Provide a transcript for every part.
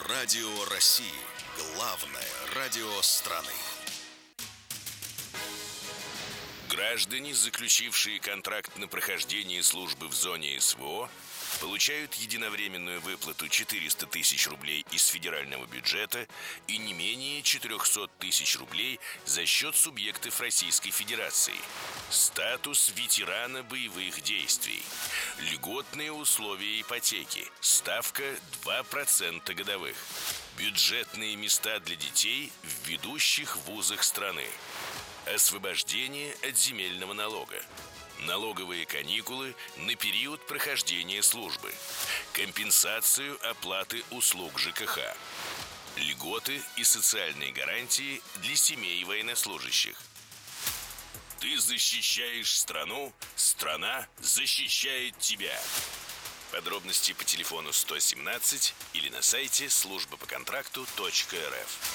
Радио России. Главное радио страны. Граждане, заключившие контракт на прохождение службы в зоне СВО, получают единовременную выплату 400 тысяч рублей из федерального бюджета и не менее 400 тысяч рублей за счет субъектов Российской Федерации. Статус ветерана боевых действий. Льготные условия ипотеки. Ставка 2% годовых. Бюджетные места для детей в ведущих вузах страны. Освобождение от земельного налога. Налоговые каникулы на период прохождения службы. Компенсацию оплаты услуг ЖКХ. Льготы и социальные гарантии для семей военнослужащих. Ты защищаешь страну, страна защищает тебя. Подробности по телефону 117 или на сайте службапоконтракту.рф.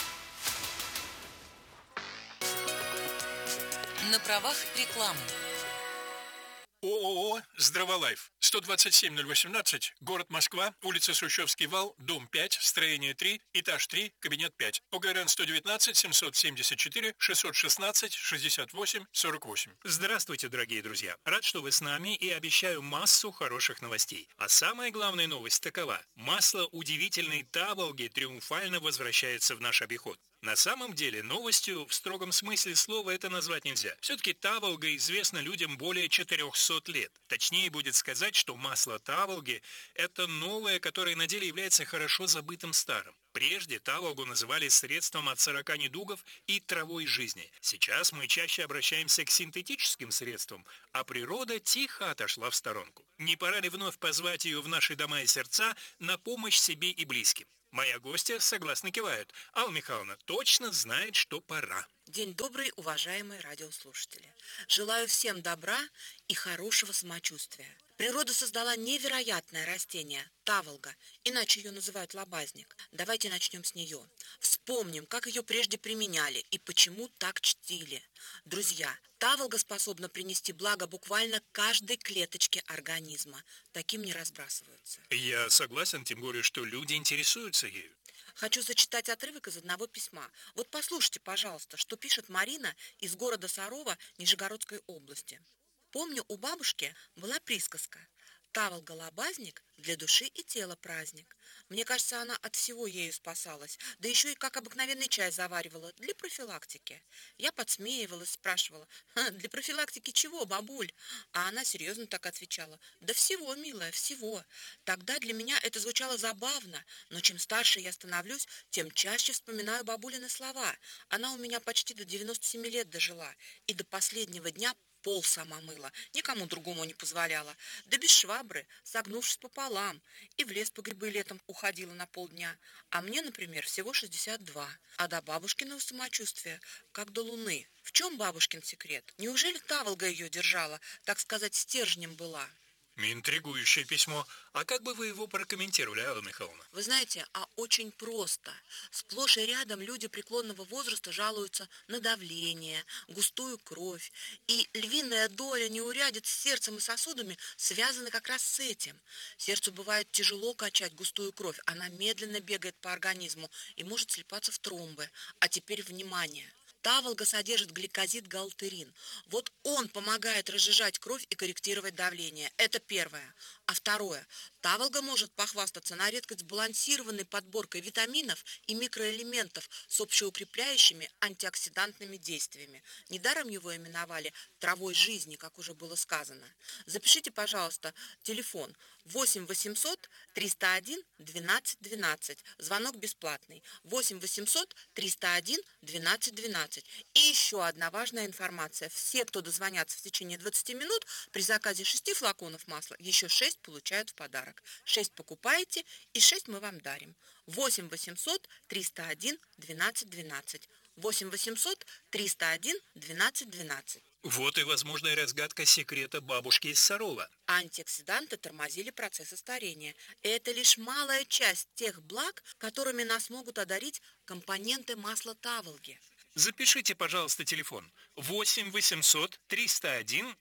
На правах рекламы. ООО «Здраволайф», 127-018, город Москва, улица Сущевский вал, дом 5, строение 3, этаж 3, кабинет 5. ОГРН 119-774-616-68-48. Здравствуйте, дорогие друзья. Рад, что вы с нами, и обещаю массу хороших новостей. А самая главная новость такова. Масло удивительной Таволги триумфально возвращается в наш обиход. На самом деле, новостью в строгом смысле слова это назвать нельзя. Все-таки Таволга известна людям более 400 лет. Точнее будет сказать, что масло Таволги – это новое, которое на деле является хорошо забытым старым. Прежде Таволгу называли средством от 40 недугов и травой жизни. Сейчас мы чаще обращаемся к синтетическим средствам, а природа тихо отошла в сторонку. Не пора ли вновь позвать ее в наши дома и сердца на помощь себе и близким? Моя гостья согласно кивают. Алла Михайловна точно знает, что пора. День добрый, уважаемые радиослушатели. Желаю всем добра и хорошего самочувствия. Природа создала невероятное растение – таволга, иначе ее называют лобазник. Давайте начнем с нее. Вспомним, как ее прежде применяли и почему так чтили. Друзья, таволга способна принести благо буквально каждой клеточке организма. Таким не разбрасываются. Я согласен, тем более, что люди интересуются ею. Хочу зачитать отрывок из одного письма. Вот послушайте, пожалуйста, что пишет Марина из города Сарова Нижегородской области. Помню, у бабушки была присказка: таволга-лобазник для души и тела праздник. Мне кажется, она от всего ею спасалась, да еще и как обыкновенный чай заваривала для профилактики. Я подсмеивалась, спрашивала: для профилактики чего, бабуль? А она серьезно так отвечала: да всего, милая, всего. Тогда для меня это звучало забавно, но чем старше я становлюсь, тем чаще вспоминаю бабулины слова. Она у меня почти до 97 лет дожила, и до последнего дня пол сама мыла, никому другому не позволяла, да без швабры, согнувшись пополам, и в лес по грибы летом уходила на полдня. А мне, например, всего 62, а до бабушкиного самочувствия, как до луны. В чем бабушкин секрет? Неужели таволга ее держала, так сказать, стержнем была? Интригующее письмо. А как бы вы его прокомментировали, Алла Михайловна? Вы знаете, очень просто. Сплошь и рядом люди преклонного возраста жалуются на давление, густую кровь. И львиная доля неурядиц с сердцем и сосудами связана как раз с этим. Сердцу бывает тяжело качать густую кровь. Она медленно бегает по организму и может слипаться в тромбы. А теперь внимание. Таволга содержит гликозид-галтерин. Вот он помогает разжижать кровь и корректировать давление. Это первое. А второе. Таволга может похвастаться на редкость сбалансированной подборкой витаминов и микроэлементов с общеукрепляющими антиоксидантными действиями. Недаром его именовали травой жизни, как уже было сказано. Запишите, пожалуйста, телефон 8 800 301 12 12. Звонок бесплатный. 8 800 301 12 12. И еще одна важная информация. Все, кто дозвонятся в течение 20 минут, при заказе 6 флаконов масла, еще 6 получают в подарок. 6 покупаете, и 6 мы вам дарим. 8 800 301 12 12. 8 800 301 12 12. Вот и возможная разгадка секрета бабушки из Сарова. Антиоксиданты тормозили процессы старения. И это лишь малая часть тех благ, которыми нас могут одарить компоненты масла таволги. Запишите, пожалуйста, телефон 8 800 301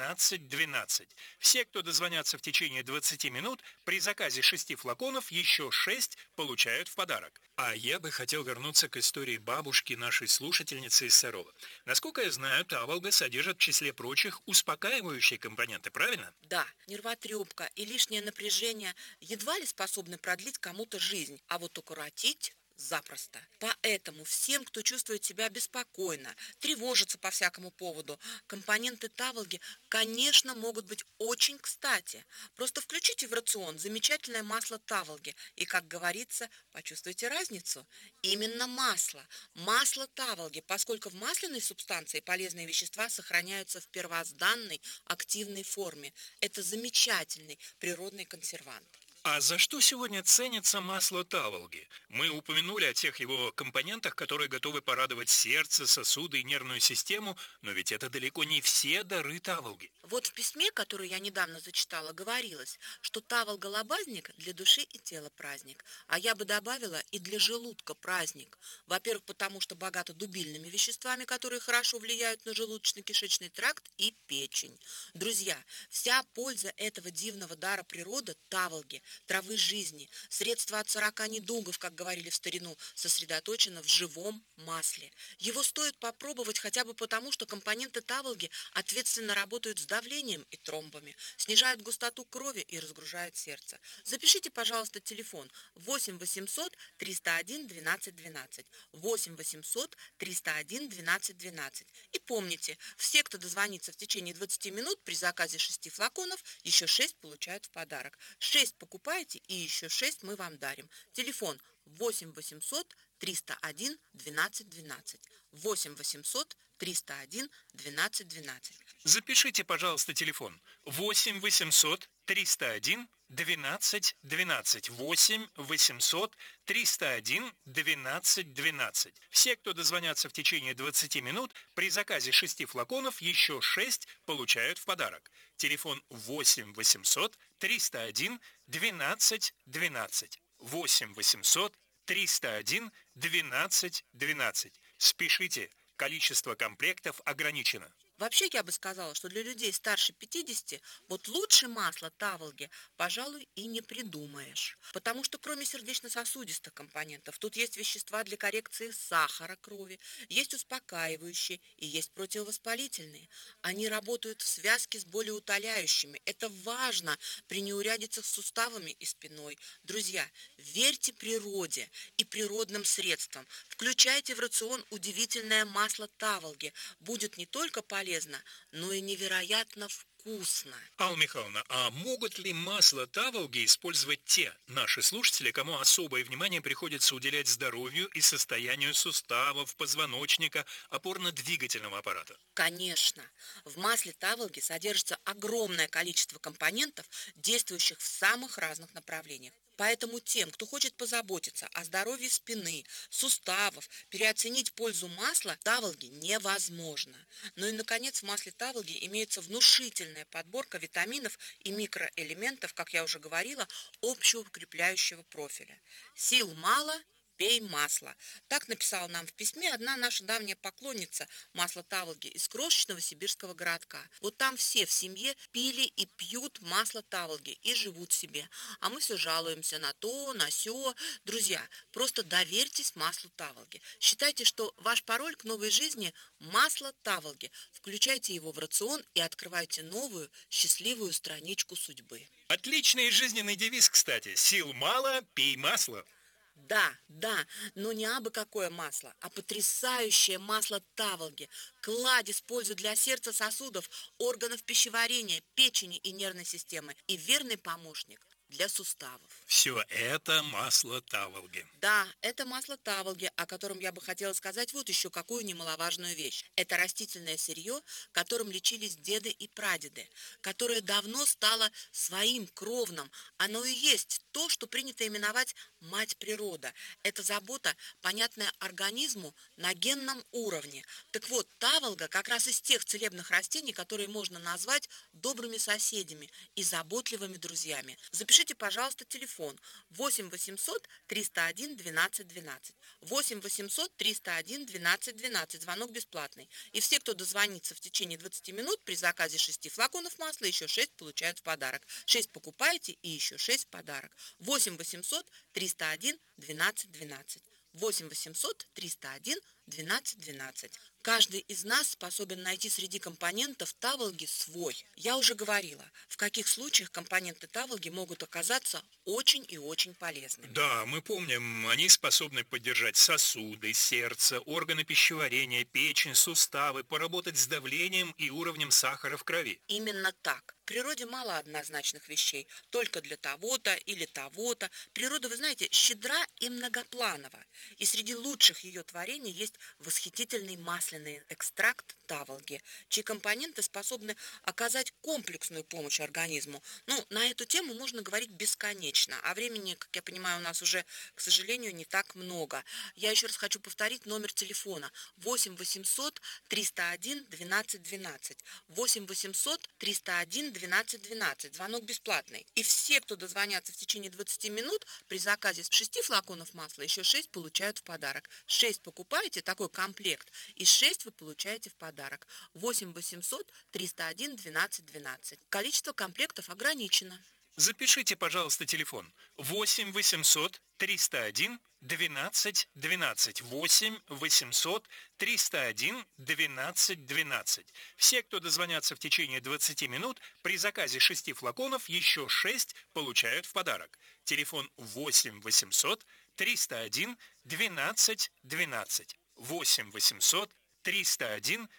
12 12. Все, кто дозвонятся в течение 20 минут, при заказе 6 флаконов еще 6 получают в подарок. А я бы хотел вернуться к истории бабушки нашей слушательницы из Сарова. Насколько я знаю, таволга содержит в числе прочих успокаивающие компоненты, правильно? Да, нервотрепка и лишнее напряжение едва ли способны продлить кому-то жизнь, а вот укоротить запросто. Поэтому всем, кто чувствует себя беспокойно, тревожится по всякому поводу, компоненты таволги, конечно, могут быть очень кстати. Просто включите в рацион замечательное масло таволги и, как говорится, почувствуйте разницу. Именно масло. Масло таволги, поскольку в масляной субстанции полезные вещества сохраняются в первозданной активной форме. Это замечательный природный консервант. А за что сегодня ценится масло таволги? Мы упомянули о тех его компонентах, которые готовы порадовать сердце, сосуды и нервную систему, но ведь это далеко не все дары таволги. Вот в письме, которое я недавно зачитала, говорилось, что таволга-лобазник для души и тела праздник, а я бы добавила и для желудка праздник. Во-первых, потому что богато дубильными веществами, которые хорошо влияют на желудочно-кишечный тракт и печень. Друзья, вся польза этого дивного дара природы таволги, травы жизни, средства от 40 недугов, как говорили в старину, сосредоточено в живом масле. Его стоит попробовать хотя бы потому, что компоненты таволги ответственно работают с давлением и тромбами, снижают густоту крови и разгружают сердце. Запишите, пожалуйста, телефон 8 800 301 12 12, 8 800 301 12 12. И помните, все, кто дозвонится в течение 20 минут при заказе 6 флаконов, еще 6 получают в подарок. 6 покупаете и еще 6 мы вам дарим. Телефон 8 800 301 12 12, 8 800 301 12 12. Запишите, пожалуйста, телефон 8 800 301 12 12, 8 800 301 12 12. Все, кто дозвонятся в течение 20 минут, при заказе 6 флаконов еще 6 получают в подарок. Телефон 8 800 301 12 12, 8 800 301 12 12. Спешите, количество комплектов ограничено. Вообще, я бы сказала, что для людей старше 50 вот лучше масла таволги, пожалуй, и не придумаешь. Потому что кроме сердечно-сосудистых компонентов, тут есть вещества для коррекции сахара крови, есть успокаивающие и есть противовоспалительные. Они работают в связке с болеутоляющими. Это важно при неурядицах с суставами и спиной. Друзья, верьте природе и природным средствам. Включайте в рацион удивительное масло таволги. Будет не только полезно, но и невероятно вкусно. Алла Михайловна, а могут ли масло таволги использовать те наши слушатели, кому особое внимание приходится уделять здоровью и состоянию суставов, позвоночника, опорно-двигательного аппарата? Конечно. В масле таволги содержится огромное количество компонентов, действующих в самых разных направлениях. Поэтому тем, кто хочет позаботиться о здоровье спины, суставов, переоценить пользу масла таволги невозможно. Ну и, наконец, в масле таволги имеется внушительная подборка витаминов и микроэлементов, как я уже говорила, общеукрепляющего профиля. Сил мало – пей масло. Так написала нам в письме одна наша давняя поклонница масла таволги из крошечного сибирского городка. Вот там все в семье пили и пьют масло таволги и живут себе. А мы все жалуемся на то, на сё. Друзья, просто доверьтесь маслу таволги. Считайте, что ваш пароль к новой жизни – масло таволги. Включайте его в рацион и открывайте новую, счастливую страничку судьбы. Отличный жизненный девиз, кстати. Сил мало, пей масло. Да, но не абы какое масло, а потрясающее масло таволги. Кладезь пользы для сердца, сосудов, органов пищеварения, печени и нервной системы. И верный помощник для суставов. Все это масло таволги. Да, это масло таволги, о котором я бы хотела сказать вот еще какую немаловажную вещь. Это растительное сырье, которым лечились деды и прадеды, которое давно стало своим кровным. Оно и есть то, что принято именовать мать природа. Это забота, понятная организму на генном уровне. Так вот, таволга как раз из тех целебных растений, которые можно назвать добрыми соседями и заботливыми друзьями. Запишите Запишите, пожалуйста, телефон 8 800 301 12 12. 8 800 301 12 12. Звонок бесплатный. И все, кто дозвонится в течение 20 минут, при заказе 6 флаконов масла, еще 6 получают в подарок. 6 покупаете и еще 6 в подарок. 8 800 301 12 12. 8 800 301 12 12. Каждый из нас способен найти среди компонентов таволги свой. Я уже говорила, в каких случаях компоненты таволги могут оказаться очень и очень полезными. Да, мы помним, они способны поддержать сосуды, сердце, органы пищеварения, печень, суставы, поработать с давлением и уровнем сахара в крови. Именно так. В природе мало однозначных вещей, только для того-то или того-то. Природа, вы знаете, щедра и многопланова. И среди лучших ее творений есть восхитительный масляный экстракт таволги, чьи компоненты способны оказать комплексную помощь организму. На эту тему можно говорить бесконечно, а времени, как я понимаю, у нас уже, к сожалению, не так много. Я еще раз хочу повторить номер телефона 8 800 301 12 12. 8 800 301 12 12. Звонок бесплатный. И все, кто дозвонятся в течение 20 минут, при заказе 6 флаконов масла еще 6 получают в подарок. 6 покупаете, такой комплект, и 6 вы получаете в подарок. 8 800 301 12 12. Количество комплектов ограничено. Запишите, пожалуйста, телефон 8 800 301 12 12. 8 800 301 12 12. Все, кто дозвонятся в течение 20 минут, при заказе 6 флаконов еще 6 получают в подарок. Телефон 8 800 301 12 12. 8 800 301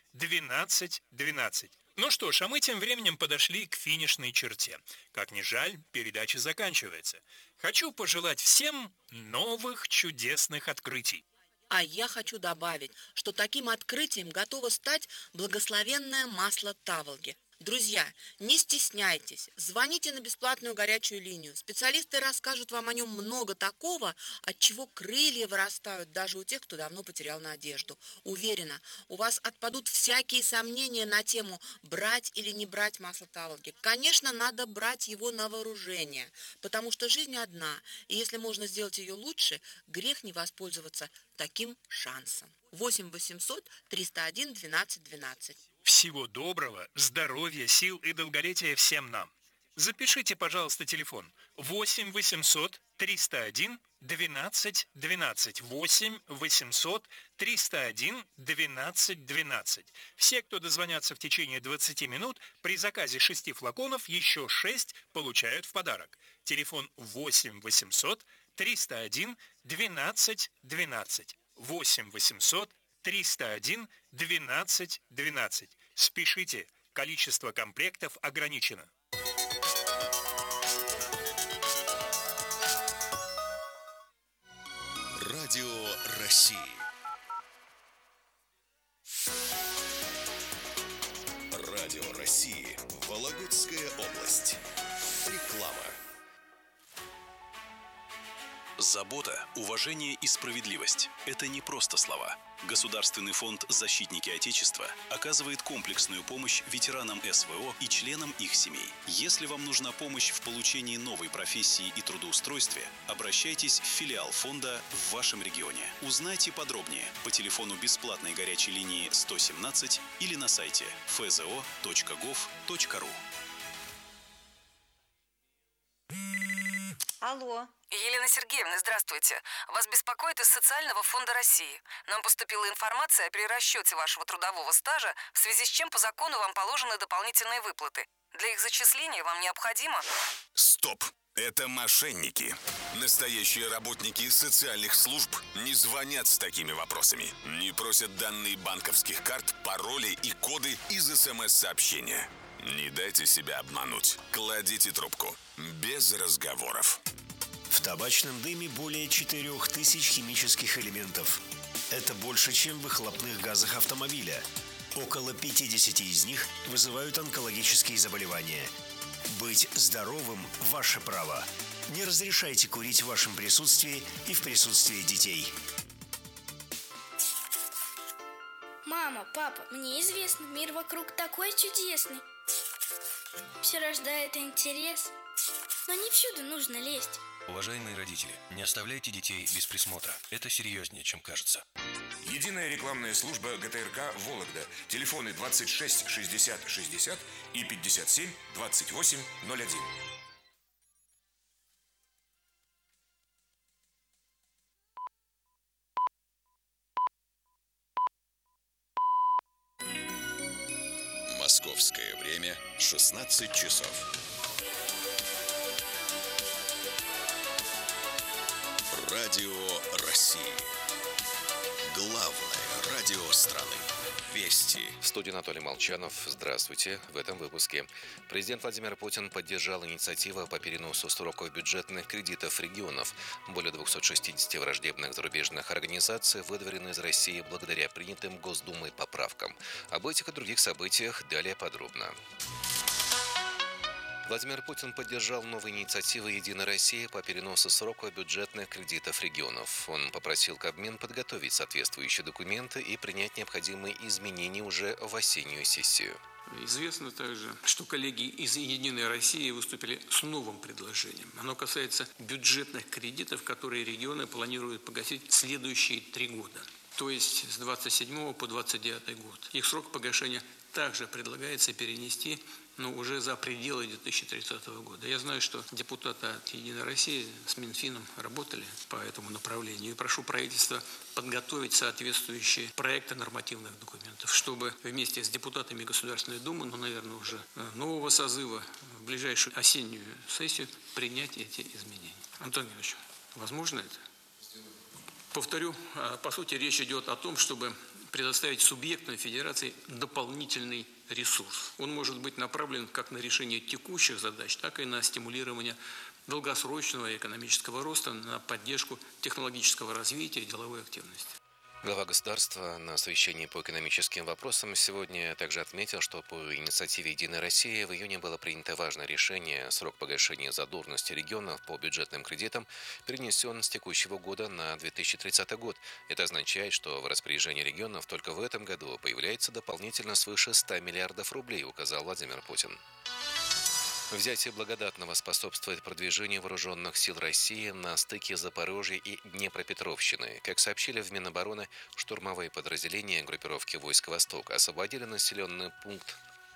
12 12. Ну что ж, а мы тем временем подошли к финишной черте. Как ни жаль, передача заканчивается. Хочу пожелать всем новых чудесных открытий. А я хочу добавить, что таким открытием готово стать благословенное масло таволги. Друзья, не стесняйтесь, звоните на бесплатную горячую линию. Специалисты расскажут вам о нем много такого, от чего крылья вырастают даже у тех, кто давно потерял надежду. Уверена, у вас отпадут всякие сомнения на тему брать или не брать масло таволги. Конечно, надо брать его на вооружение, потому что жизнь одна, и если можно сделать ее лучше, грех не воспользоваться таким шансом. 8 800 301 12 12. Всего доброго, здоровья, сил и долголетия всем нам. Запишите, пожалуйста, телефон 8 800 301 12 12. 8 800 301 12 12. Все, кто дозвонятся в течение 20 минут, при заказе 6 флаконов еще 6 получают в подарок. Телефон 8 800 301 12 12. 8 800 301 12 12. Спешите, количество комплектов ограничено. Радио России. Радио России. Вологодская область. Реклама. Забота, уважение и справедливость – это не просто слова. Государственный фонд «Защитники Отечества» оказывает комплексную помощь ветеранам СВО и членам их семей. Если вам нужна помощь в получении новой профессии и трудоустройстве, обращайтесь в филиал фонда в вашем регионе. Узнайте подробнее по телефону бесплатной горячей линии 117 или на сайте fzo.gov.ru. Алло. Елена Сергеевна, здравствуйте. Вас беспокоит из Социального фонда России. Нам поступила информация о перерасчете вашего трудового стажа, в связи с чем по закону вам положены дополнительные выплаты. Для их зачисления вам необходимо... Стоп! Это мошенники. Настоящие работники социальных служб не звонят с такими вопросами. Не просят данные банковских карт, пароли и коды из СМС-сообщения. Не дайте себя обмануть. Кладите трубку. Без разговоров. В табачном дыме более 4000 химических элементов. Это больше, чем в выхлопных газах автомобиля. Около 50 из них вызывают онкологические заболевания. Быть здоровым – ваше право. Не разрешайте курить в вашем присутствии и в присутствии детей. Мама, папа, мне известно, мир вокруг такой чудесный. Все рождает интерес. Но не всюду нужно лезть. Уважаемые родители, не оставляйте детей без присмотра. Это серьезнее, чем кажется. Единая рекламная служба ГТРК «Вологда». Телефоны 26 60 60 и 57 28 01. Московское время 16 часов. Радио России. Главное радио страны. Вести. В студии Анатолий Молчанов. Здравствуйте. В этом выпуске. Президент Владимир Путин поддержал инициативу по переносу сроков бюджетных кредитов регионов. Более 260 враждебных зарубежных организаций выдворены из России благодаря принятым Госдумой поправкам. Об этих и других событиях далее подробно. Владимир Путин поддержал новые инициативы «Единой России» по переносу срока бюджетных кредитов регионов. Он попросил Кабмин подготовить соответствующие документы и принять необходимые изменения уже в осеннюю сессию. Известно также, что коллеги из «Единой России» выступили с новым предложением. Оно касается бюджетных кредитов, которые регионы планируют погасить следующие 3 года. То есть с 27 по 29 год. Их срок погашения также предлагается перенести, но уже за пределы 2030 года. Я знаю, что депутаты от «Единой России» с Минфином работали по этому направлению. И прошу правительство подготовить соответствующие проекты нормативных документов, чтобы вместе с депутатами Государственной Думы, наверное, уже нового созыва, в ближайшую осеннюю сессию принять эти изменения. Антон Георгиевич, возможно это? Повторю, по сути, речь идет о том, чтобы предоставить субъектам федерации дополнительный ресурс. Он может быть направлен как на решение текущих задач, так и на стимулирование долгосрочного экономического роста, на поддержку технологического развития и деловой активности. Глава государства на совещании по экономическим вопросам сегодня также отметил, что по инициативе «Единой России» в июне было принято важное решение. Срок погашения задолженности регионов по бюджетным кредитам перенесен с текущего года на 2030 год. Это означает, что в распоряжении регионов только в этом году появляется дополнительно свыше 100 миллиардов рублей, указал Владимир Путин. Взятие Благодатного способствует продвижению вооруженных сил России на стыке Запорожья и Днепропетровщины. Как сообщили в Минобороны, штурмовые подразделения группировки войск «Восток» освободили населенный пункт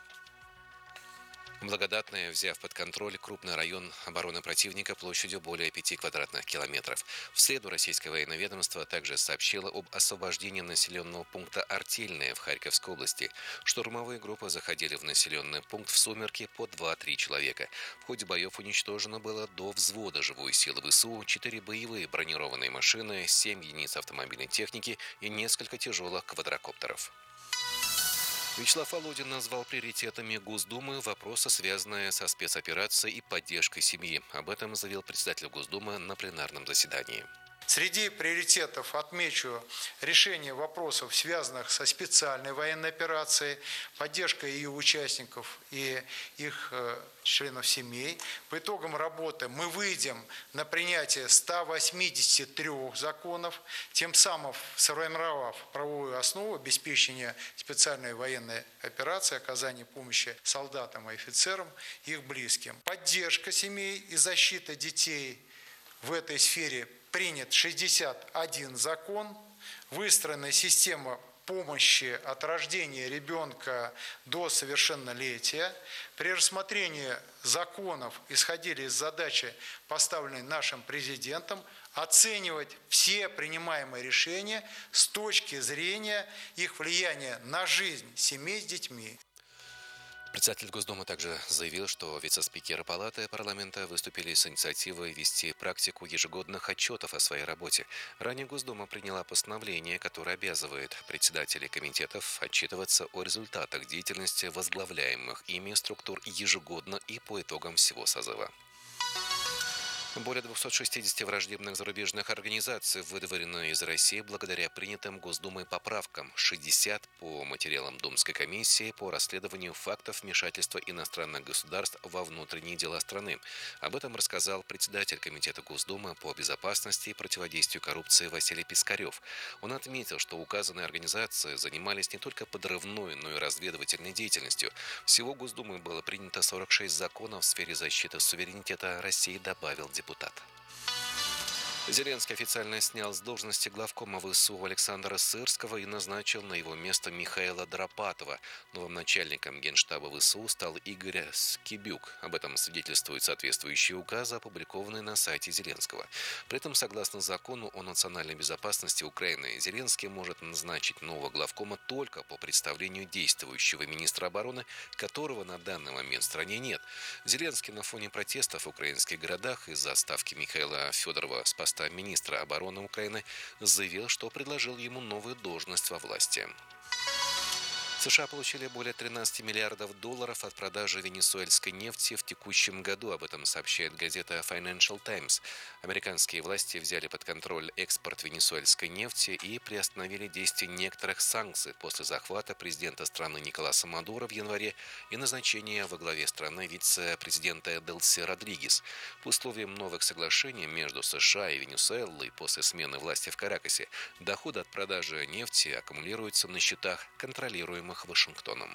Благодатное, взяв под контроль крупный район обороны противника площадью более 5 квадратных километров. В среду российское военное ведомство также сообщило об освобождении населенного пункта Артельное в Харьковской области. Штурмовые группы заходили в населенный пункт в сумерки по 2-3 человека. В ходе боев уничтожено было до взвода живой силы ВСУ, 4 боевые бронированные машины, 7 единиц автомобильной техники и несколько тяжелых квадрокоптеров. Вячеслав Володин назвал приоритетами Госдумы вопросы, связанные со спецоперацией и поддержкой семьи. Об этом заявил председатель Госдумы на пленарном заседании. Среди приоритетов отмечу решение вопросов, связанных со специальной военной операцией, поддержкой ее участников и их членов семей. По итогам работы мы выйдем на принятие 183 законов, тем самым сформировав правовую основу обеспечения специальной военной операции, оказания помощи солдатам и офицерам и их близким. Поддержка семей и защита детей в этой сфере. Принят 61 закон, выстроена система помощи от рождения ребенка до совершеннолетия. При рассмотрении законов исходили из задачи, поставленной нашим президентом, оценивать все принимаемые решения с точки зрения их влияния на жизнь семей с детьми. Председатель Госдумы также заявил, что вице-спикеры Палаты парламента выступили с инициативой ввести практику ежегодных отчетов о своей работе. Ранее Госдума приняла постановление, которое обязывает председателей комитетов отчитываться о результатах деятельности возглавляемых ими структур ежегодно и по итогам всего созыва. Более 260 враждебных зарубежных организаций выдворены из России благодаря принятым Госдумой поправкам. 60 по материалам Думской комиссии по расследованию фактов вмешательства иностранных государств во внутренние дела страны. Об этом рассказал председатель Комитета Госдумы по безопасности и противодействию коррупции Василий Пискарев. Он отметил, что указанные организации занимались не только подрывной, но и разведывательной деятельностью. Всего Госдумой было принято 46 законов в сфере защиты суверенитета России, добавил депутат. Зеленский официально снял с должности главкома ВСУ Александра Сырского и назначил на его место Михаила Дропатова. Новым начальником Генштаба ВСУ стал Игорь Скибюк. Об этом свидетельствуют соответствующие указы, опубликованные на сайте Зеленского. При этом, согласно закону о национальной безопасности Украины, Зеленский может назначить нового главкома только по представлению действующего министра обороны, которого на данный момент в стране нет. Зеленский на фоне протестов в украинских городах из-за отставки Михаила Федорова с поста министра обороны Украины заявил, что предложил ему новую должность во власти. США получили более 13 миллиардов долларов от продажи венесуэльской нефти в текущем году. Об этом сообщает газета Financial Times. Американские власти взяли под контроль экспорт венесуэльской нефти и приостановили действие некоторых санкций после захвата президента страны Николаса Мадуро в январе и назначения во главе страны вице-президента Делси Родригес. По условиям новых соглашений между США и Венесуэлой после смены власти в Каракасе доходы от продажи нефти аккумулируются на счетах, контролируемых Вашингтоном.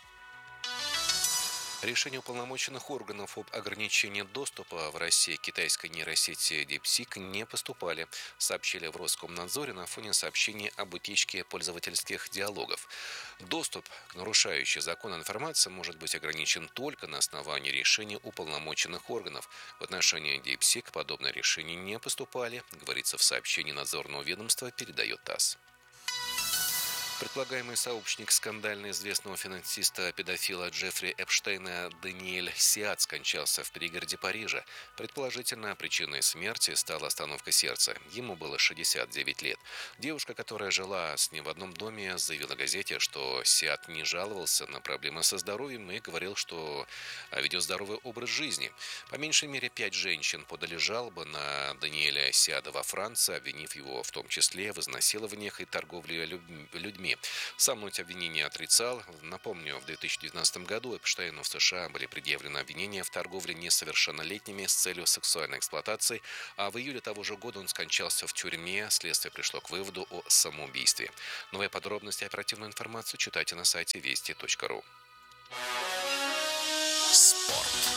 Решения уполномоченных органов об ограничении доступа в России к китайской нейросети DeepSeek не поступали, сообщили в Роскомнадзоре на фоне сообщений об утечке пользовательских диалогов. Доступ к нарушающей закон информации может быть ограничен только на основании решений уполномоченных органов. В отношении DeepSeek подобные решения не поступали, говорится в сообщении надзорного ведомства, передает ТАСС. Предполагаемый сообщник скандально известного финансиста-педофила Джеффри Эпштейна Даниэль Сиат скончался в пригороде Парижа. Предположительно, причиной смерти стала остановка сердца. Ему было 69 лет. Девушка, которая жила с ним в одном доме, заявила газете, что Сиат не жаловался на проблемы со здоровьем и говорил, что ведет здоровый образ жизни. По меньшей мере 5 женщин подали жалобы на Даниэля Сиада во Франции, обвинив его в том числе в изнасилованиях и торговле людьми. Сам он эти обвинения отрицал. Напомню, в 2019 году Эпштейну в США были предъявлены обвинения в торговле несовершеннолетними с целью сексуальной эксплуатации, а в июле того же года он скончался в тюрьме. Следствие пришло к выводу о самоубийстве. Новые подробности и оперативную информацию читайте на сайте вести.ру. Спорт.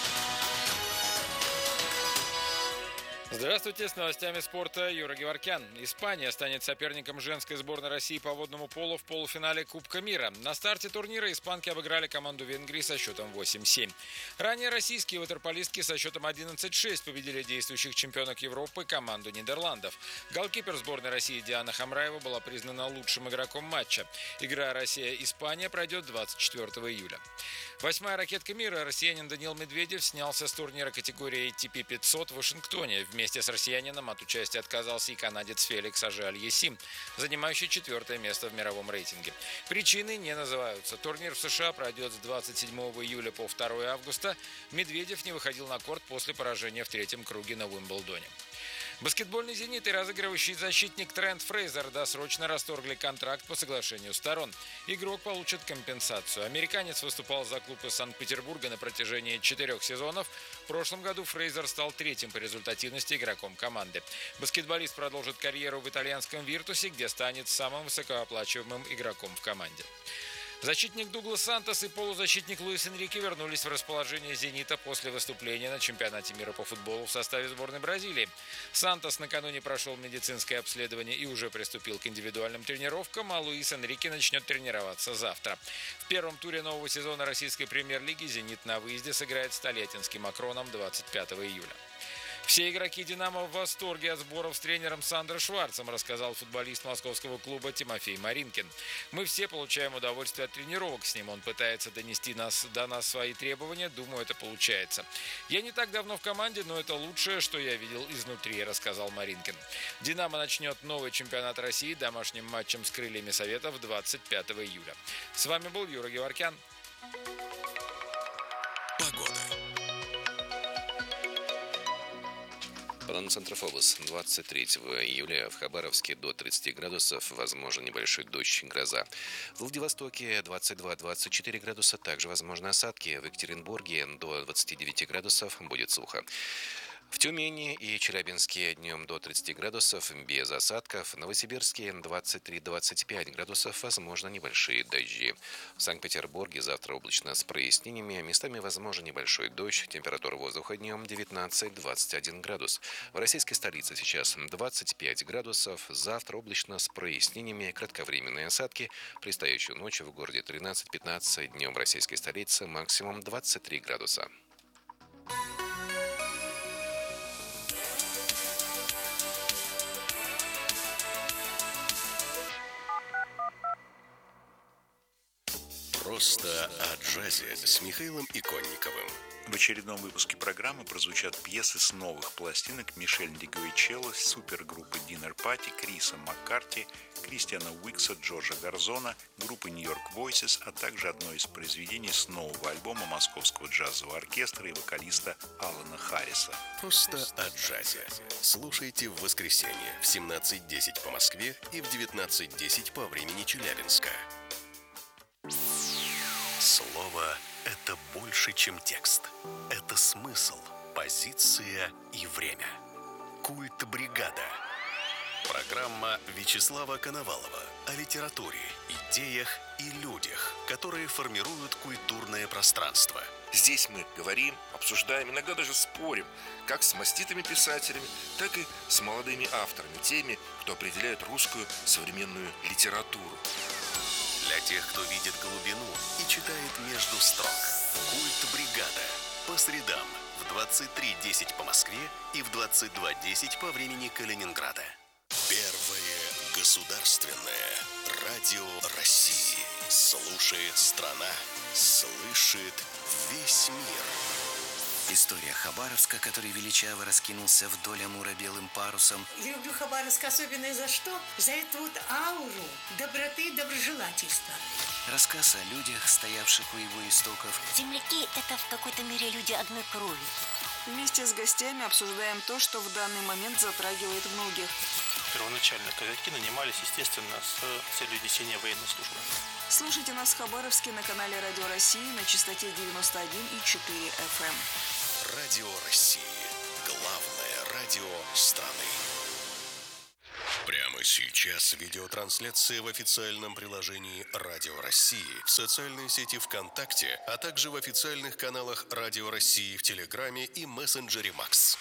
Здравствуйте, с новостями спорта Юра Геворкян. Испания станет соперником женской сборной России по водному полу в полуфинале Кубка мира. На старте турнира испанки обыграли команду Венгрии со счетом 8-7. Ранее российские ватерполистки со счетом 11-6 победили действующих чемпионок Европы команду Нидерландов. Голкипер сборной России Диана Хамраева была признана лучшим игроком матча. Игра Россия-Испания пройдет 24 июля. 8-я ракетка мира россиянин Даниил Медведев снялся с турнира категории ATP 500 в Вашингтоне. Вместе с россиянином от участия отказался и канадец Феликс Аже-Аль-Есим, занимающий 4-е место в мировом рейтинге. Причины не называются. Турнир в США пройдет с 27 июля по 2 августа. Медведев не выходил на корт после поражения в 3-м круге на Уимблдоне. Баскетбольный «Зенит» и разыгрывающий защитник Трент Фрейзер досрочно расторгли контракт по соглашению сторон. Игрок получит компенсацию. Американец выступал за клуб из Санкт-Петербурга на протяжении 4 сезонов. В прошлом году Фрейзер стал 3-м по результативности игроком команды. Баскетболист продолжит карьеру в итальянском «Виртусе», где станет самым высокооплачиваемым игроком в команде. Защитник Дуглас Сантос и полузащитник Луис Энрике вернулись в расположение «Зенита» после выступления на чемпионате мира по футболу в составе сборной Бразилии. Сантос накануне прошел медицинское обследование и уже приступил к индивидуальным тренировкам, а Луис Энрике начнет тренироваться завтра. В первом туре нового сезона российской премьер-лиги «Зенит» на выезде сыграет с тольяттинским «Акроном» 25 июля. Все игроки «Динамо» в восторге от сборов с тренером Сандро Шварцем, рассказал футболист московского клуба Тимофей Маринкин. «Мы все получаем удовольствие от тренировок с ним. Он пытается донести до нас свои требования. Думаю, это получается. Я не так давно в команде, но это лучшее, что я видел изнутри», рассказал Маринкин. «Динамо» начнет новый чемпионат России домашним матчем с «Крыльями Советов» 25 июля. С вами был Юра Геворкян. Погода. План Центрофобус. 23 июля в Хабаровске до 30 градусов, возможен небольшой дождь, гроза. В Владивостоке 22-24 градуса, также возможны осадки. В Екатеринбурге до 29 градусов, будет сухо. В Тюмени и Челябинске днем до 30 градусов, без осадков. В Новосибирске 23-25 градусов, возможно небольшие дожди. В Санкт-Петербурге завтра облачно с прояснениями, местами возможен небольшой дождь. Температура воздуха днем 19-21 градус. В российской столице сейчас 25 градусов, завтра облачно с прояснениями, кратковременные осадки. Предстоящую ночь в городе 13-15, днем в российской столице максимум 23 градуса. Просто о джазе с Михаилом Иконниковым. В очередном выпуске программы прозвучат пьесы с новых пластинок Мишель Д'Гуичелло, супергруппы Dinner Party, Криса Маккарти, Кристиана Уикса, Джорджа Гарзона, группы New York Voices, а также одно из произведений с нового альбома Московского джазового оркестра и вокалиста Алана Харриса. Просто о джазе. Слушайте в воскресенье в 17:10 по Москве и в 19:10 по времени Челябинска. Слово – это больше, чем текст. Это смысл, позиция и время. Культ бригада. Программа Вячеслава Коновалова о литературе, идеях и людях, которые формируют культурное пространство. Здесь мы говорим, обсуждаем, иногда даже спорим, как с маститыми писателями, так и с молодыми авторами, теми, кто определяет русскую современную литературу. Для тех, кто видит глубину и читает между строк. Культ бригада. По средам в 23:10 по Москве и в 22:10 по времени Калининграда. Первое государственное радио России. Слушает страна, слышит весь мир. История Хабаровска, который величаво раскинулся вдоль Амура белым парусом. Люблю Хабаровск особенно за что? За эту вот ауру доброты и доброжелательства. Рассказ о людях, стоявших у его истоков. Земляки – это в какой-то мере люди одной крови. Вместе с гостями обсуждаем то, что в данный момент затрагивает многих. Первоначально казаки нанимались, естественно, с целью несения военной службы. Слушайте нас в Хабаровске на канале Радио России на частоте 91,4 FM. Радио России. Главное радио страны. Прямо сейчас видеотрансляция в официальном приложении Радио России, в социальной сети ВКонтакте, а также в официальных каналах Радио России в Телеграме и мессенджере Макс.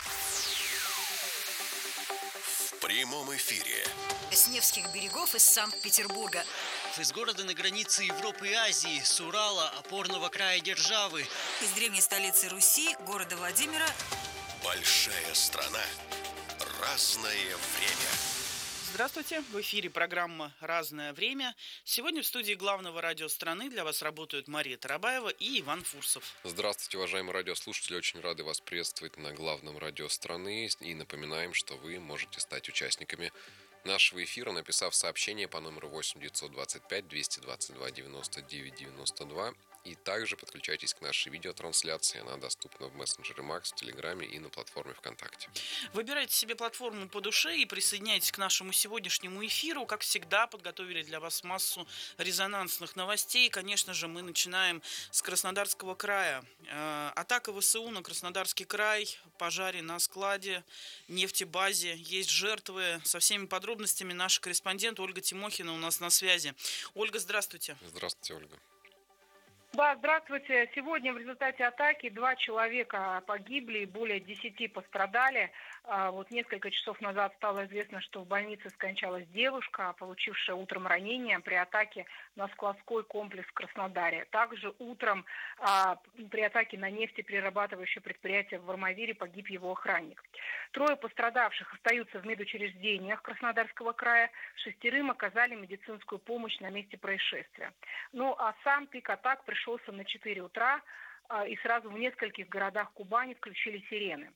В прямом эфире. С Невских берегов из Санкт-Петербурга. Из города на границе Европы и Азии, с Урала, опорного края державы. Из древней столицы Руси, города Владимира. Большая страна. Разное время. Здравствуйте, в эфире программа «Разное время». Сегодня в студии главного радио страны для вас работают Мария Тарабаева и Иван Фурсов. Здравствуйте, уважаемые радиослушатели. Очень рады вас приветствовать на главном радио страны. И напоминаем, что вы можете стать участниками нашего эфира, написав сообщение по номеру 8 925 222 99 92. И также подключайтесь к нашей видеотрансляции. Она доступна в мессенджере Макс, в Телеграме и на платформе ВКонтакте. Выбирайте себе платформу по душе и присоединяйтесь к нашему сегодняшнему эфиру. Как всегда, подготовили для вас массу резонансных новостей. Конечно же, мы начинаем с Краснодарского края. Атака ВСУ на Краснодарский край, пожаре на складе, нефтебазе. Есть жертвы. Со всеми подробностями наш корреспондент Ольга Тимохина у нас на связи. Ольга, здравствуйте. Здравствуйте, Ольга. Да, здравствуйте. Сегодня в результате атаки 2 человека погибли, более 10 пострадали. Вот несколько часов назад стало известно, что в больнице скончалась девушка, получившая утром ранение при атаке на складской комплекс в Краснодаре. Также утром при атаке на нефтеперерабатывающее предприятие в Армавире погиб его охранник. 3 пострадавших остаются в медучреждениях Краснодарского края. 6 оказали медицинскую помощь на месте происшествия. Ну а сам пик атак пришелся на 4 утра, и сразу в нескольких городах Кубани включили сирены.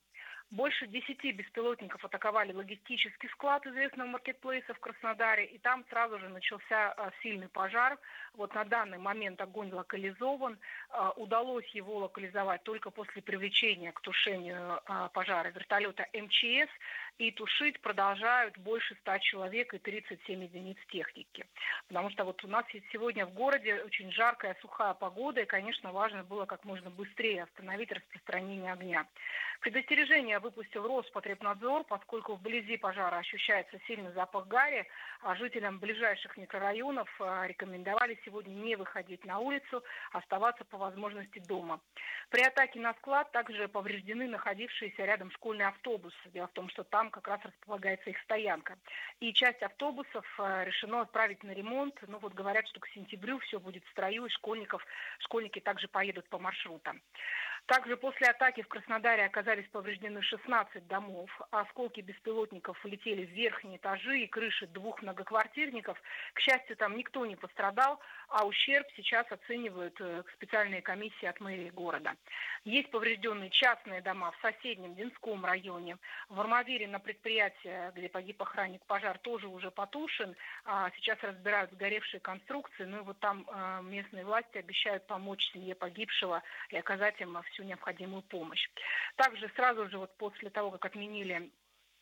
Больше 10 беспилотников атаковали логистический склад известного маркетплейса в Краснодаре, и там сразу же начался сильный пожар. Вот на данный момент огонь локализован. Удалось его локализовать только после привлечения к тушению пожара вертолета МЧС, и тушить продолжают больше 100 человек и 37 единиц техники. Потому что вот у нас сегодня в городе очень жаркая, сухая погода, и, конечно, важно было как можно быстрее остановить распространение огня. Предостережение выпустил Роспотребнадзор, поскольку вблизи пожара ощущается сильный запах гари, а жителям ближайших микрорайонов рекомендовали сегодня не выходить на улицу, оставаться по возможности дома. При атаке на склад также повреждены находившиеся рядом школьные автобусы. Дело в том, что там как раз располагается их стоянка. И часть автобусов решено отправить на ремонт. Ну вот говорят, что к сентябрю все будет в строю, и школьники также поедут по маршрутам. Также после атаки в Краснодаре оказались повреждены 16 домов. Осколки беспилотников улетели в верхние этажи и крыши 2 многоквартирников. К счастью, там никто не пострадал, а ущерб сейчас оценивают специальные комиссии от мэрии города. Есть поврежденные частные дома в соседнем Динском районе. В Армавире на предприятии, где погиб охранник, пожар тоже уже потушен. Сейчас разбирают сгоревшие конструкции. Ну и вот там местные власти обещают помочь семье погибшего и оказать им всю необходимую помощь. Также сразу же вот после того, как отменили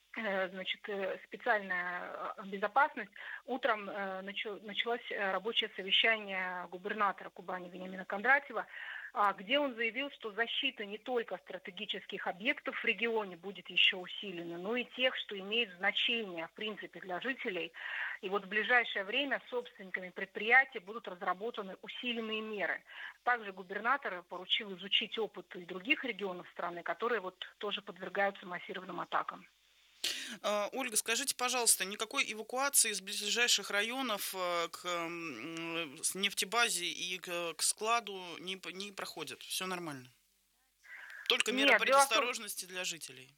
специальная безопасность, утром началось рабочее совещание губернатора Кубани Вениамина Кондратьева, где он заявил, что защита не только стратегических объектов в регионе будет еще усилена, но и тех, что имеют значение, в принципе, для жителей. И вот в ближайшее время собственниками предприятий будут разработаны усиленные меры. Также губернатор поручил изучить опыт и других регионов страны, которые вот тоже подвергаются массированным атакам. Ольга, скажите, пожалуйста, никакой эвакуации из ближайших районов к нефтебазе и к складу не проходит? Все нормально? Только меры предосторожности для жителей?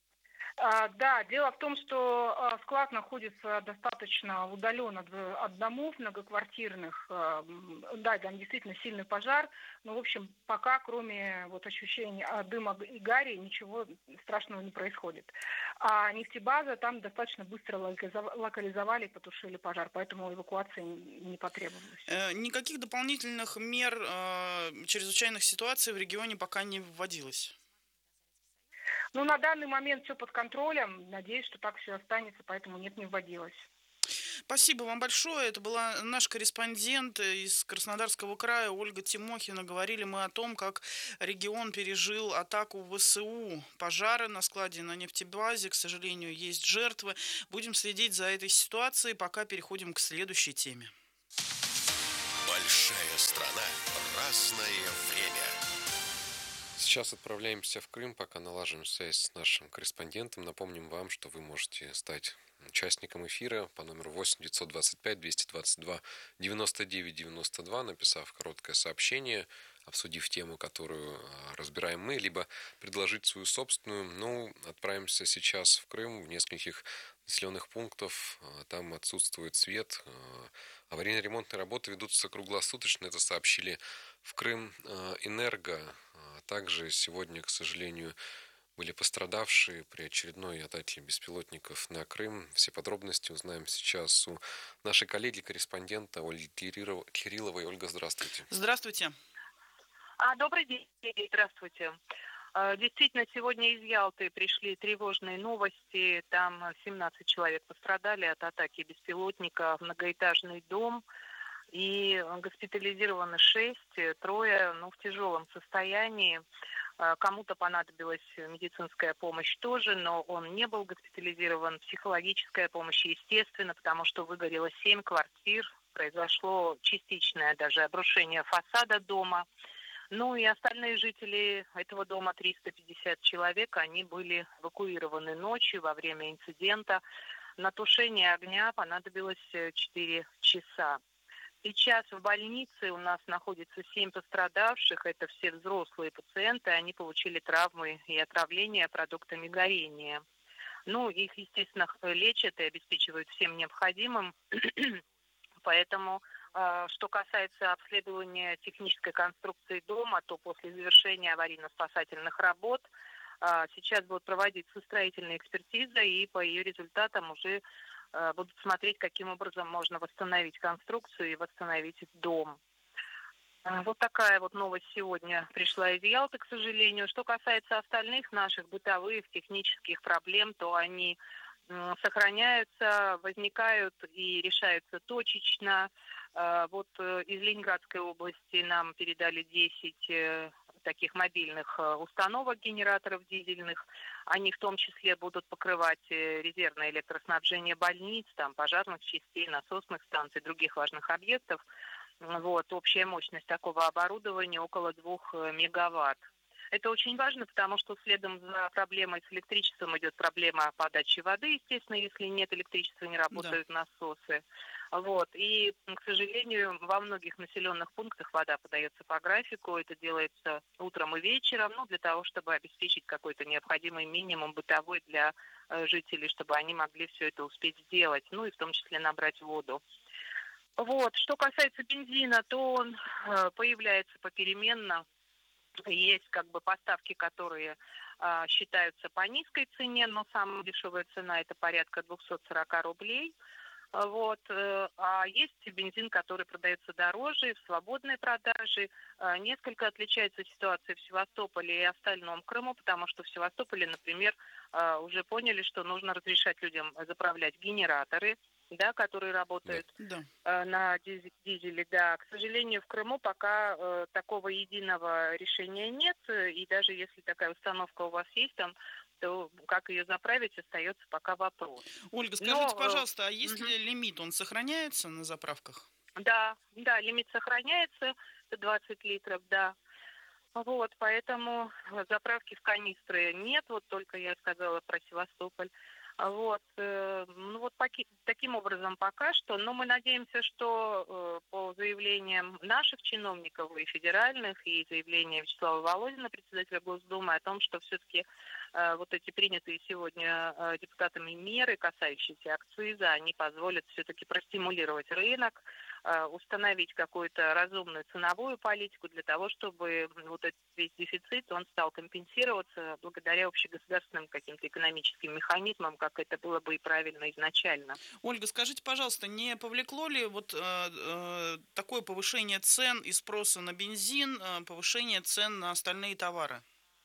Да, дело в том, что склад находится достаточно удаленно от домов многоквартирных. Да, там действительно сильный пожар, но, в общем, пока, кроме вот ощущения дыма и гари, ничего страшного не происходит. А нефтебаза там достаточно быстро локализовали и потушили пожар, поэтому эвакуации не потребовалось. Никаких дополнительных мер чрезвычайных ситуаций в регионе пока не вводилось? Ну, на данный момент все под контролем. Надеюсь, что так все останется, поэтому нет, не вводилось. Спасибо вам большое. Это была наш корреспондент из Краснодарского края Ольга Тимохина. Говорили мы о том, как регион пережил атаку ВСУ. Пожары на складе на нефтебазе. К сожалению, есть жертвы. Будем следить за этой ситуацией, пока переходим к следующей теме. Большая страна. Разное время. Сейчас отправляемся в Крым, пока налаживаем связь с нашим корреспондентом. Напомним вам, что вы можете стать участником эфира по номеру 8 925 222 99 92, написав короткое сообщение, обсудив тему, которую разбираем мы, либо предложить свою собственную. Ну, отправимся сейчас в Крым, в нескольких населенных пунктов. Там отсутствует свет. Аварийно-ремонтные работы ведутся круглосуточно. Это сообщили в Крымэнерго. Также сегодня, к сожалению, были пострадавшие при очередной атаке беспилотников на Крым. Все подробности узнаем сейчас у нашей коллеги-корреспондента Ольги Кирилловой. Ольга, здравствуйте. Здравствуйте. Добрый день, здравствуйте. Действительно, сегодня из Ялты пришли тревожные новости. Там 17 человек пострадали от атаки беспилотника в многоэтажный дом. И госпитализированы 6, 3 в тяжелом состоянии. Кому-то понадобилась медицинская помощь тоже, но он не был госпитализирован. Психологическая помощь, естественно, потому что выгорело 7 квартир. Произошло частичное даже обрушение фасада дома. Ну и остальные жители этого дома, 350 человек, они были эвакуированы ночью во время инцидента. На тушение огня понадобилось 4 часа. Сейчас в больнице у нас находится 7 пострадавших. Это все взрослые пациенты. Они получили травмы и отравления продуктами горения. Ну, их, естественно, лечат и обеспечивают всем необходимым. Поэтому, что касается обследования технической конструкции дома, то после завершения аварийно-спасательных работ Сейчас будут проводиться строительная экспертиза, и по ее результатам уже будут смотреть, каким образом можно восстановить конструкцию и восстановить дом. Вот такая вот новость сегодня пришла из Ялты, к сожалению. Что касается остальных наших бытовых, технических проблем, то они сохраняются, возникают и решаются точечно. Вот из Ленинградской области нам передали 10 таких мобильных установок генераторов дизельных. Они в том числе будут покрывать резервное электроснабжение больниц, там, пожарных частей, насосных станций, других важных объектов. Вот, общая мощность такого оборудования около 2 мегаватт. Это очень важно, потому что следом за проблемой с электричеством идет проблема подачи воды, естественно, если нет электричества, не работают насосы. Вот. И, к сожалению, во многих населенных пунктах вода подается по графику. Это делается утром и вечером, для того, чтобы обеспечить какой-то необходимый минимум бытовой для жителей, чтобы они могли все это успеть сделать, и в том числе набрать воду. Вот. Что касается бензина, то он появляется попеременно. Есть поставки, которые считаются по низкой цене, но самая дешевая цена это порядка 240 рублей. Вот. А есть бензин, который продается дороже, в свободной продаже. Несколько отличается ситуация в Севастополе и остальном Крыму, потому что в Севастополе, например, уже поняли, что нужно разрешать людям заправлять генераторы, которые работают на дизеле. Да. К сожалению, в Крыму пока такого единого решения нет, и даже если такая установка у вас есть там, то как ее заправить, остается пока вопрос. Ольга, скажите, пожалуйста, а есть ли лимит, он сохраняется на заправках? Да, лимит сохраняется, это 20 литров, да. Вот, поэтому заправки в канистры нет, вот только я сказала про Севастополь. Вот, таким образом пока что, но мы надеемся, что по заявлениям наших чиновников и федеральных, и заявлениям Вячеслава Володина, председателя Госдумы, о том, что все-таки вот эти принятые сегодня депутатами меры, касающиеся акциза, они позволят все-таки простимулировать рынок, установить какую-то разумную ценовую политику для того, чтобы вот этот весь дефицит, он стал компенсироваться благодаря общегосударственным каким-то экономическим механизмам, как это было бы и правильно изначально. Ольга, скажите, пожалуйста, не повлекло ли такое повышение цен и спроса на бензин, повышение цен на остальные товары?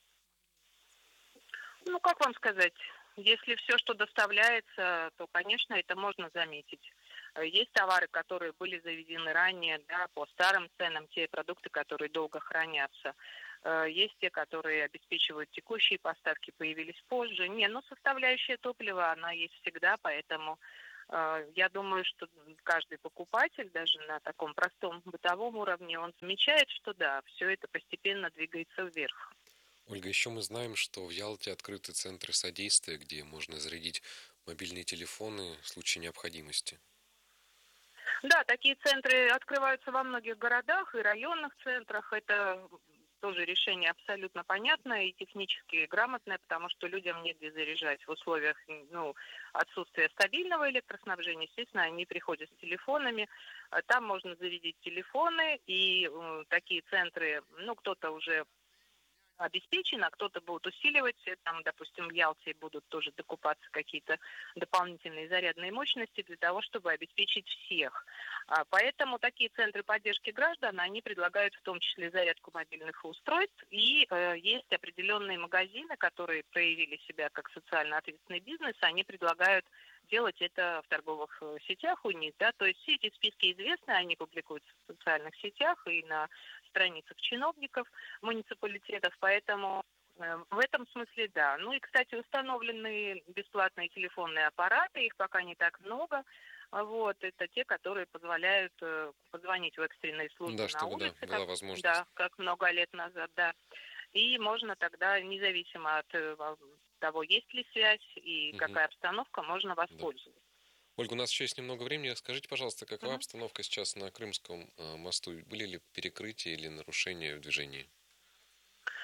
Как вам сказать, если все, что доставляется, то, конечно, это можно заметить. Есть товары, которые были завезены ранее, по старым ценам, те продукты, которые долго хранятся. Есть те, которые обеспечивают текущие поставки, появились позже. Составляющая топлива, она есть всегда, поэтому я думаю, что каждый покупатель, даже на таком простом бытовом уровне, он замечает, что все это постепенно двигается вверх. Ольга, еще мы знаем, что в Ялте открыты центры содействия, где можно зарядить мобильные телефоны в случае необходимости. Да, такие центры открываются во многих городах и районных центрах. Это тоже решение абсолютно понятное и технически грамотное, потому что людям негде заряжать в условиях отсутствия стабильного электроснабжения. Естественно, они приходят с телефонами. Там можно зарядить телефоны, и такие центры, кто-то уже обеспечен, а кто-то будет усиливать. Там, допустим, в Ялте будут тоже докупаться какие-то дополнительные зарядные мощности для того, чтобы обеспечить всех. Поэтому такие центры поддержки граждан, они предлагают в том числе зарядку мобильных устройств. И есть определенные магазины, которые проявили себя как социально ответственный бизнес. Они предлагают делать это в торговых сетях у них. То есть все эти списки известны, они публикуются в социальных сетях и на страницах чиновников муниципалитетов, поэтому в этом смысле да. И, кстати, установлены бесплатные телефонные аппараты, их пока не так много. Вот, это те, которые позволяют позвонить в экстренные службы на улице, была возможность. Как много лет назад, И можно тогда, независимо от того, есть ли связь и какая обстановка, можно воспользоваться. Ольга, у нас еще есть немного времени. Скажите, пожалуйста, какова обстановка сейчас на Крымском мосту? Были ли перекрытия или нарушения в движении?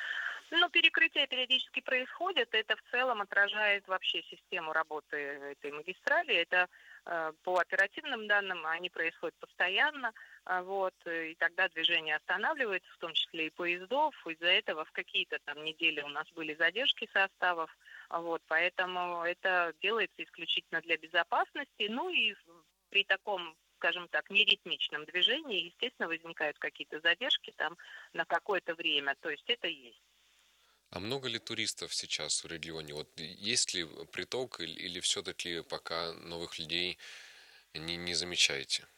Ну, перекрытия периодически происходят. Это в целом отражает вообще систему работы этой магистрали. Это по оперативным данным они происходят постоянно. Вот, и тогда движение останавливается, в том числе и поездов. Из-за этого в какие-то там недели у нас были задержки составов. Вот, поэтому это делается исключительно для безопасности. Ну и при таком, скажем так, неритмичном движении, естественно, возникают какие-то задержки там на какое-то время. То есть это есть. А много ли туристов сейчас в регионе? Вот есть ли приток или все-таки пока новых людей не замечаете?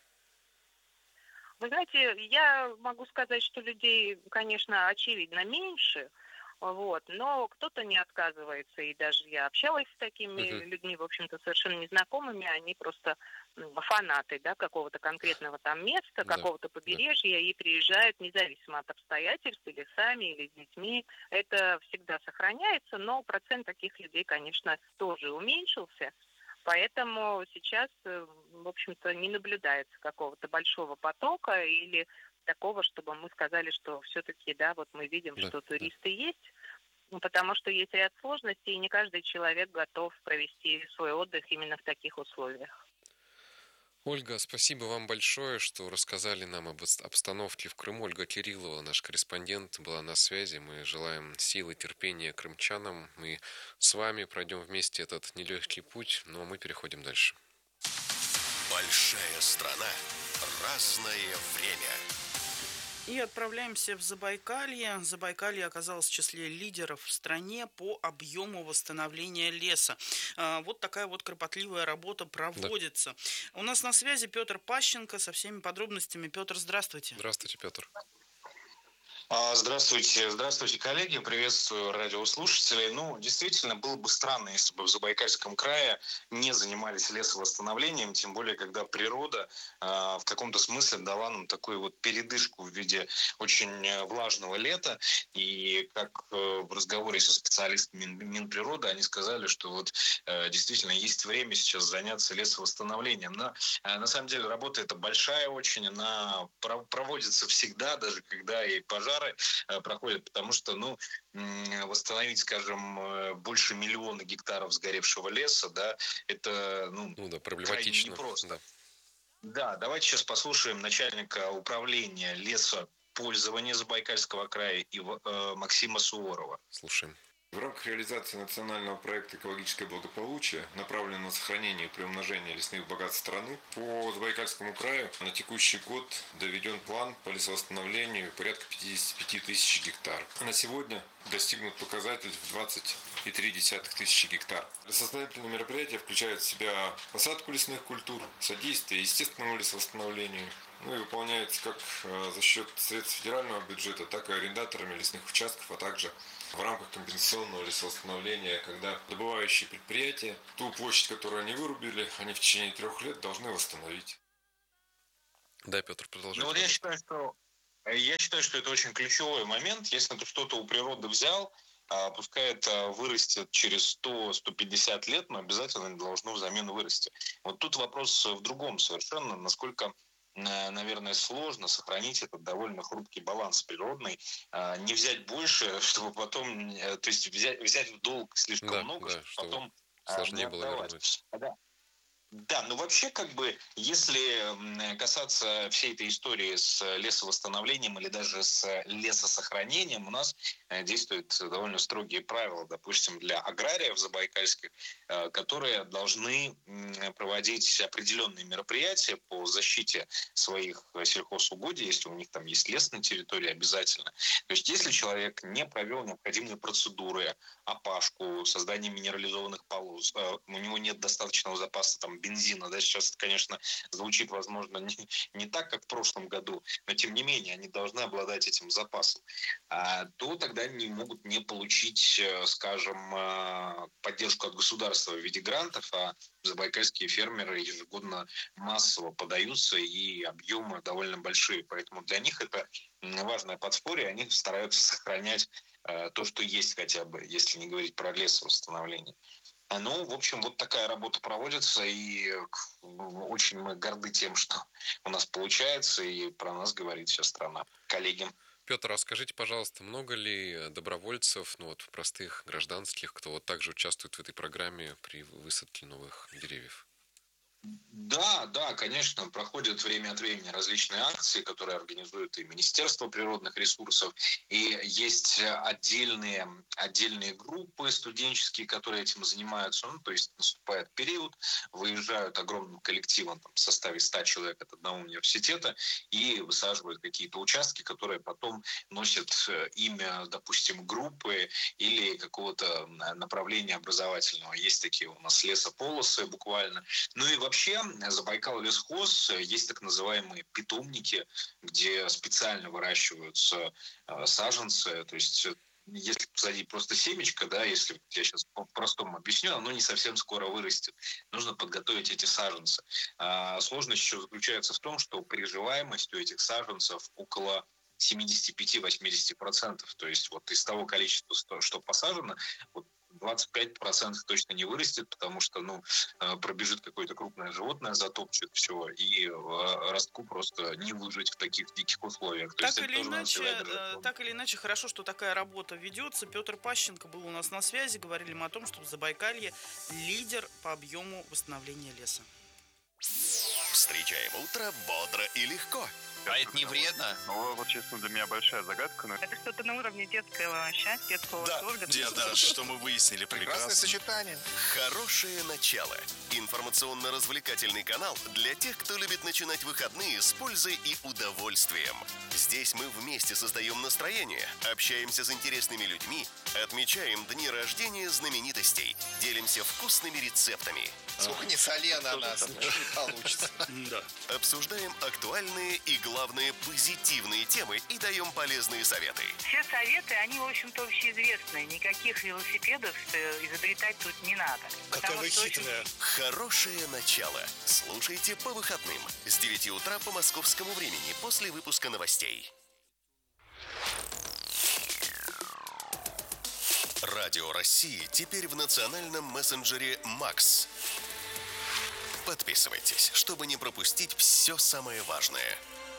Вы знаете, я могу сказать, что людей, конечно, очевидно меньше, вот, но кто-то не отказывается, и даже я общалась с такими людьми, в общем-то, совершенно незнакомыми, они просто фанаты, да, какого-то конкретного там места, какого-то побережья, и приезжают независимо от обстоятельств, или сами, или с детьми. Это всегда сохраняется, но процент таких людей, конечно, тоже уменьшился. Поэтому сейчас, в общем-то, не наблюдается какого-то большого потока или такого, чтобы мы сказали, что все-таки, да, вот мы видим, что туристы есть, потому что есть ряд сложностей, и не каждый человек готов провести свой отдых именно в таких условиях. Ольга, спасибо вам большое, что рассказали нам об обстановке в Крыму. Ольга Кириллова, наш корреспондент, была на связи. Мы желаем силы, терпения крымчанам. Мы с вами пройдем вместе этот нелегкий путь, но мы переходим дальше. Большая страна. Разное время. И отправляемся в Забайкалье. Забайкалье оказалось в числе лидеров в стране по объему восстановления леса. Вот такая вот кропотливая работа проводится. Да. У нас на связи Петр Пащенко со всеми подробностями. Петр, здравствуйте. Здравствуйте, Петр. Здравствуйте, здравствуйте, коллеги, приветствую радиослушателей. Ну, действительно, было бы странно, если бы в Забайкальском крае не занимались лесовосстановлением, тем более, когда природа в каком-то смысле дала нам такую вот передышку в виде очень влажного лета. И как в разговоре со специалистами Минприроды, они сказали, что вот действительно есть время сейчас заняться лесовосстановлением. Но на самом деле работа эта большая очень, она проводится всегда, даже когда и пожар проходят, потому что, восстановить, скажем, больше 1 миллиона гектаров сгоревшего леса, да, это, проблематично. Непросто. Да, давайте сейчас послушаем начальника управления лесопользования Забайкальского края Максима Суворова. Слушаем. В рамках реализации национального проекта «Экологическое благополучие», направленного на сохранение и приумножение лесных богатств страны, по Забайкальскому краю на текущий год доведен план по лесовосстановлению порядка 55 тысяч гектар. На сегодня достигнут показатель в 20,3 тысячи гектар. Лесовосстановительные мероприятия включают в себя посадку лесных культур, содействие естественному лесовосстановлению, и выполняется как за счет средств федерального бюджета, так и арендаторами лесных участков, а также в рамках компенсационного лесовосстановления, когда добывающие предприятия ту площадь, которую они вырубили, они в течение 3 лет должны восстановить. Да, Петр, продолжайте. Вот я считаю, что это очень ключевой момент. Если ты что-то у природы взял, пускай это вырастет через 100-150 лет, но обязательно должно взамен вырасти. Вот тут вопрос в другом совершенно, насколько, наверное, сложно сохранить этот довольно хрупкий баланс природный, не взять больше, чтобы потом, то есть взять в долг слишком много, чтобы потом сложнее не отдавать. Было вернуть. Да, вообще, если касаться всей этой истории с лесовосстановлением или даже с лесосохранением, у нас действуют довольно строгие правила, допустим, для аграриев забайкальских, которые должны проводить определенные мероприятия по защите своих сельхозугодий, если у них там есть лес на территории, обязательно. То есть, если человек не провел необходимые процедуры, опашку, создание минерализованных полос, у него нет достаточного запаса там бензина, да, сейчас это, конечно, звучит, возможно, не так, как в прошлом году, но тем не менее они должны обладать этим запасом, то тогда они могут не получить, скажем, поддержку от государства в виде грантов, а забайкальские фермеры ежегодно массово подаются, и объемы довольно большие, поэтому для них это важное подспорье, они стараются сохранять то, что есть хотя бы, если не говорить про лесовосстановление. В общем, вот такая работа проводится, и очень мы горды тем, что у нас получается, и про нас говорит вся страна. Коллеги. Петр, а скажите, пожалуйста, много ли добровольцев, простых гражданских, кто вот также участвует в этой программе при высадке новых деревьев? Да, конечно, проходят время от времени различные акции, которые организует и Министерство природных ресурсов, и есть отдельные группы студенческие, которые этим занимаются. То есть наступает период, выезжают огромным коллективом в составе 100 человек от одного университета и высаживают какие-то участки, которые потом носят имя, допустим, группы или какого-то направления образовательного. Есть такие у нас лесополосы буквально. Ну и вообще Забайкал-лесхоз есть так называемые питомники, где специально выращиваются саженцы. То есть если посадить просто семечко, если я сейчас по-простому объясню, оно не совсем скоро вырастет. Нужно подготовить эти саженцы. Сложность еще заключается в том, что приживаемость у этих саженцев около 75-80%. То есть вот из того количества, что посажено, 25% точно не вырастет, потому что пробежит какое-то крупное животное, затопчет все, и ростку просто не выжить в таких диких условиях. Так или иначе, хорошо, что такая работа ведется. Петр Пащенко был у нас на связи. Говорили мы о том, что в Забайкалье лидер по объему восстановления леса. Встречаем утро бодро и легко. А это не вредно? Вот, честно, для меня большая загадка. Это что-то на уровне детского счастья, детского восторга. Да, что мы выяснили. Прекрасное сочетание. Хорошее начало. Информационно-развлекательный канал для тех, кто любит начинать выходные с пользой и удовольствием. Здесь мы вместе создаем настроение, общаемся с интересными людьми, отмечаем дни рождения знаменитостей, делимся вкусными рецептами. Сколько не соли ананас, ничего не получится. Обсуждаем актуальные и, главное, позитивные темы и даем полезные советы. Все советы, они, в общем-то, общеизвестные. Никаких велосипедов изобретать тут не надо. Какая вы хитрая. Хорошее начало. Слушайте по выходным с 9 утра по московскому времени после выпуска новостей. Радио России теперь в национальном мессенджере «Макс». Подписывайтесь, чтобы не пропустить все самое важное.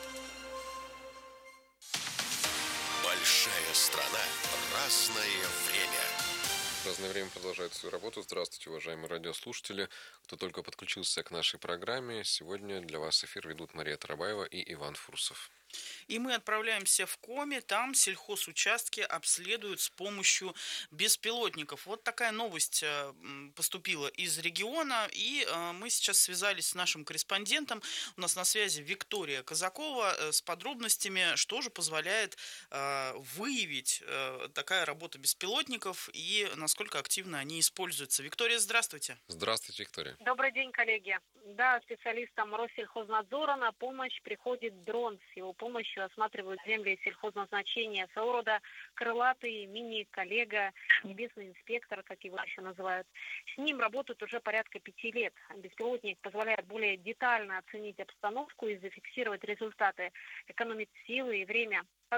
Большая страна, разное время. Разное время продолжает свою работу. Здравствуйте, уважаемые радиослушатели. Кто только подключился к нашей программе, сегодня для вас эфир ведут Мария Тарабаева и Иван Фурсов. И мы отправляемся в Коми, там сельхозучастки обследуют с помощью беспилотников. Вот такая новость поступила из региона, и мы сейчас связались с нашим корреспондентом. У нас на связи Виктория Казакова с подробностями, что же позволяет выявить такая работа беспилотников и насколько активно они используются. Виктория, здравствуйте. Здравствуйте, Виктория. Добрый день, коллеги. Да, специалистам Россельхознадзора на помощь приходит дрон. С его помощью осматривают земли сельхозназначения своего рода крылатый мини-коллега, небесный инспектор, как его еще называют. С ним работают уже порядка 5 лет. Беспилотник позволяет более детально оценить обстановку и зафиксировать результаты, экономить силы и время.